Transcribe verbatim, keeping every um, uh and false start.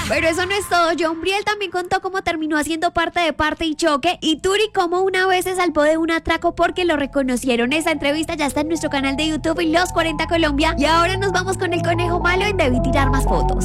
Pero eso no es todo. John Briel también contó cómo terminó haciendo parte de Parte y Choque, y Turi cómo una vez se salvó de un atraco porque lo reconocieron. Esa entrevista ya está en nuestro canal de YouTube, Los cuarenta Colombia. Y ahora nos vamos con el conejo malo en Debí Tirar Más Fotos.